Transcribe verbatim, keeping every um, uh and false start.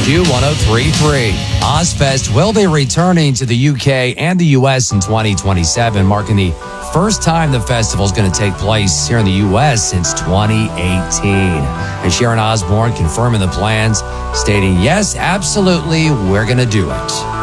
Q one oh three point three. Ozfest will be returning to the U K and the U S in twenty twenty-seven, marking the first time the festival is going to take place here in the U S since twenty eighteen. And Sharon Osbourne confirming the plans, stating, yes, absolutely, we're going to do it.